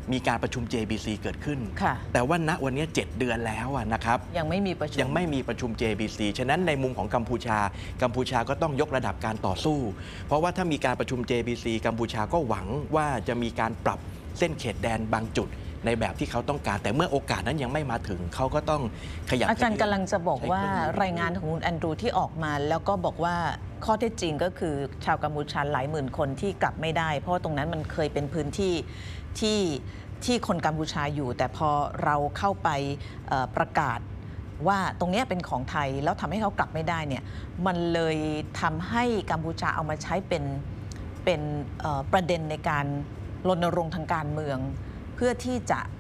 มีการประชุม JBC เกิดขึ้นแต่ว่าณวันนี้7 เดือนแล้วนะครับยังไม่มีประชุม JBC ฉะนั้นในมุมของกัมพูชาก็ต้องยกระดับการต่อสู้เพราะว่าถ้ามีการประชุม JBC กัมพูชาก็หวังว่าจะมีการปรับเส้นเขตแดนบางจุดในแบบที่เขาต้องการแต่เมื่อโอกาสนั้นยังไม่มาถึงเขาก็ต้องขยับอาจารย์กำลังจะบอกว่ารายงานของคุณแอนดรูที่ออกมาแล้วก็บอกว่าข้อเท็จจริงก็คือชาวกัมพูชาหลายหมื่นคนที่กลับไม่ได้เพราะตรงนั้นมันเคยเป็นพื้นที่ที่คนกัมพูชาอยู่แต่พอเราเข้าไปประกาศว่าตรงนี้เป็นของไทยแล้วทำให้เขากลับไม่ได้เนี่ยมันเลยทำให้กัมพูชาเอามาใช้เป็นประเด็นในการรณรงค์ทางการเมืองเพื่อที่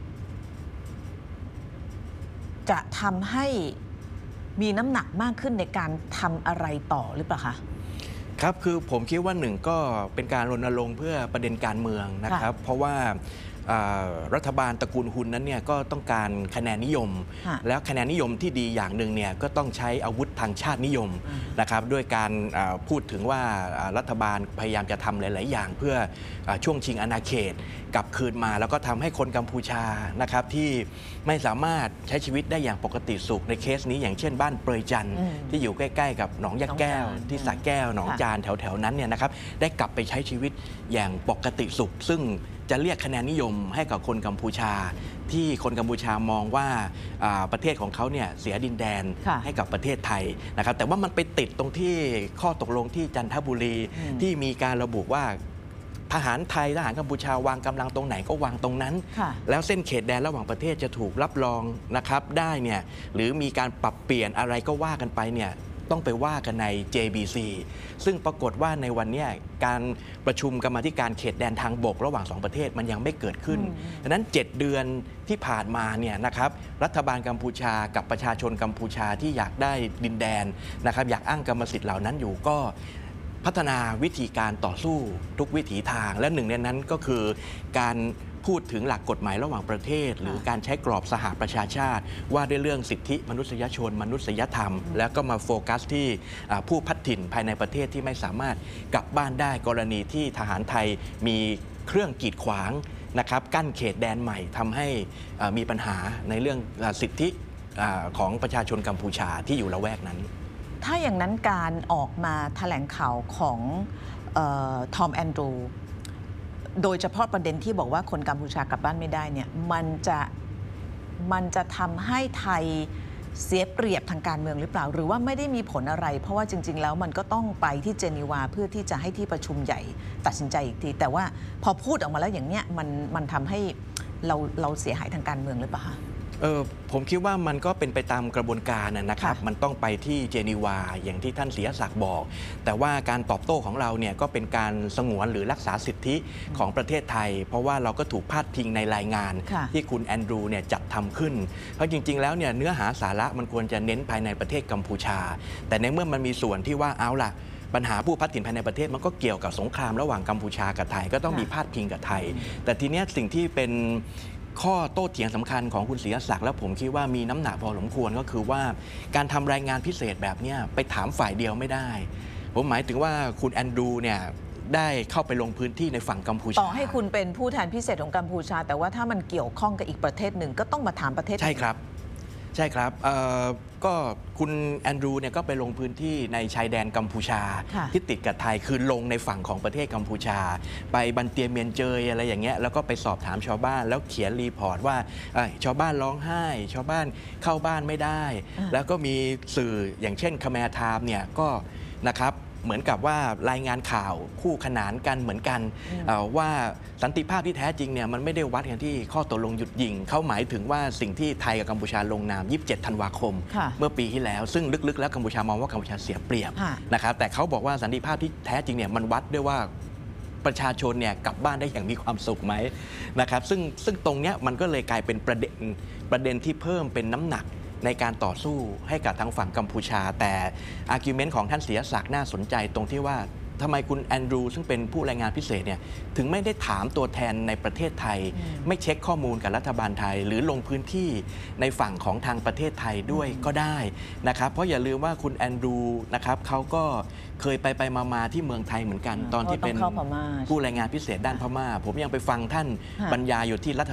จะทำให้มีน้ำหนักมากขึ้นในการทำอะไรต่อหรือเปล่าคะครับคือผมคิดว่าหนึ่งก็เป็นการรณรงค์เพื่อประเด็นการเมืองนะครับเพราะว่ารัฐบาลตระกูลฮุนนั้นเนี่ยก็ต้องการคะแนนนิยมแล้วคะแนนนิยมที่ดีอย่างหนึ่งเนี่ยก็ต้องใช้อาวุธทางชาตินิยมนะครับด้วยการพูดถึงว่ารัฐบาลพยายามจะทำหลายๆอย่างเพื่อช่วงชิงอาณาเขตกลับคืนมาแล้วก็ทำให้คนกัมพูชานะครับที่ไม่สามารถใช้ชีวิตได้อย่างปกติสุขในเคสนี้อย่างเช่นบ้านเปรยจันทร์ที่อยู่ใกล้ๆกับหนองยะแก้วที่สระแก้วหนองจานแถวๆนั้นเนี่ยนะครับได้กลับไปใช้ชีวิตอย่างปกติสุขซึ่งจะเรียกคะแนนนิยมให้กับคนกัมพูชาที่คนกัมพูชามองว่าประเทศของเขาเนี่ยเสียดินแดนให้กับประเทศไทยนะครับแต่ว่ามันไปติดตรงที่ข้อตกลงที่จันทบุรีที่มีการระบุว่าทหารไทยทหารกัมพูชาวางกำลังตรงไหนก็วางตรงนั้นแล้วเส้นเขตแดนระหว่างประเทศจะถูกรับรองนะครับได้เนี่ยหรือมีการปรับเปลี่ยนอะไรก็ว่ากันไปเนี่ยต้องไปว่ากันใน JBC ซึ่งปรากฏว่าในวันนี้การประชุมกรรมาธิการเขตแดนทางบกระหว่าง2ประเทศมันยังไม่เกิดขึ้นดังนั้น7 เดือนที่ผ่านมาเนี่ยนะครับรัฐบาลกัมพูชากับประชาชนกัมพูชาที่อยากได้ดินแดนนะครับอยากอ้างกรรมสิทธิ์เหล่านั้นอยู่ก็พัฒนาวิธีการต่อสู้ทุกวิถีทางและหนึ่งในนั้นก็คือการพูดถึงหลักกฎหมายระหว่างประเทศหรือการใช้กรอบสหประชาชาติว่าด้วยเรื่องสิทธิมนุษยชนมนุษยธรรมแล้วก็มาโฟกัสที่ผู้พัดถิ่นภายในประเทศที่ไม่สามารถกลับบ้านได้กรณีที่ทหารไทยมีเครื่องกีดขวางนะครับกั้นเขตแดนใหม่ทำให้มีปัญหาในเรื่องสิทธิของประชาชนกัมพูชาที่อยู่ละแวกนั้นถ้าอย่างนั้นการออกมาแถลงข่าวของทอมแอนดรูโดยเฉพาะประเด็นที่บอกว่าคนกัมพูชากลับบ้านไม่ได้เนี่ยมันจะทำให้ไทยเสียเปรียบทางการเมืองหรือเปล่าหรือว่าไม่ได้มีผลอะไรเพราะว่าจริงๆแล้วมันก็ต้องไปที่เจนีวาเพื่อที่จะให้ที่ประชุมใหญ่ตัดสินใจอีกทีแต่ว่าพอพูดออกมาแล้วอย่างเนี้ยมันทำให้เราเสียหายทางการเมืองหรือเปล่าผมคิดว่ามันก็เป็นไปตามกระบวนการนะครับมันต้องไปที่เจนีวาอย่างที่ท่านศรีศักดิ์บอกแต่ว่าการตอบโต้ของเราเนี่ยก็เป็นการสงวนหรือรักษาสิทธิของประเทศไทยเพราะว่าเราก็ถูกพาดพิงในรายงานที่คุณแอนดรูเนี่ยจัดทำขึ้นเพราะจริงๆแล้วเนี่ยเนื้อหาสาระมันควรจะเน้นภายในประเทศกัมพูชาแต่ในเมื่อมันมีส่วนที่ว่าเอาล่ะปัญหาผู้พัดถิ่นภายในประเทศมันก็เกี่ยวกับสงครามระหว่างกัมพูชากับไทยก็ต้องมีพาดพิงกับไทยแต่ทีนี้สิ่งที่เป็นข้อโต้เถียงสำคัญของคุณศรีศักดิ์แล้วผมคิดว่ามีน้ำหนักพอสมควรก็คือว่าการทำรายงานพิเศษแบบนี้ไปถามฝ่ายเดียวไม่ได้ผมหมายถึงว่าคุณแอนดรูเนี่ยได้เข้าไปลงพื้นที่ในฝั่งกัมพูชาต่อให้คุณเป็นผู้แทนพิเศษของกัมพูชาแต่ว่าถ้ามันเกี่ยวข้องกับอีกประเทศหนึ่งก็ต้องมาถามประเทศใช่ครับใช่ครับก็คุณแอนดรูเนี่ยก็ไปลงพื้นที่ในชายแดนกัมพูชาที่ติดกับไทยคือลงในฝั่งของประเทศกัมพูชาไปบันเตียเมียนเจยอะไรอย่างเงี้ยแล้วก็ไปสอบถามชาวบ้านแล้วเขียนรีพอร์ตว่าชาวบ้านร้องไห้ชาวบ้านเข้าบ้านไม่ได้แล้วก็มีสื่ออย่างเช่นคแมร์ไทม์เนี่ยก็นะครับเหมือนกับว่ารายงานข่าวคู่ขนานกันเหมือนกันว่าสันติภาพที่แท้จริงเนี่ยมันไม่ได้วัดกันที่ข้อตกลงหยุดยิงเขาหมายถึงว่าสิ่งที่ไทยกับกัมพูชาลงนาม27 ธันวาคมเมื่อปีที่แล้วซึ่งลึกๆแล้วกัมพูชามองว่ากัมพูชาเสียเปรียบนะครับแต่เขาบอกว่าสันติภาพที่แท้จริงเนี่ยมันวัดด้วยว่าประชาชนเนี่ยกลับบ้านได้อย่างมีความสุขไหมนะครับซึ่งตรงเนี้ยมันก็เลยกลายเป็นประเด็นที่เพิ่มเป็นน้ำหนักในการต่อสู้ให้กับทางฝั่งกัมพูชาแต่อาร์กิวเมนต์ของท่านศรีศักดิ์น่าสนใจตรงที่ว่าทำไมคุณแอนดรูซึ่งเป็นผู้รายงานพิเศษเนี่ยถึงไม่ได้ถามตัวแทนในประเทศไทยไม่เช็คข้อมูลกับรัฐบาลไทยหรือลงพื้นที่ในฝั่งของทางประเทศไทยด้วยก็ได้นะครับเพราะอย่าลืมว่าคุณแอนดรูนะครับเขาก็เคยไปมาที่เมืองไทยเหมือนกันตอนที่เป็นผู้รายงานพิเศษด้านพม่าผมยังไปฟังท่านบรรยายอยู่ที่รัฐ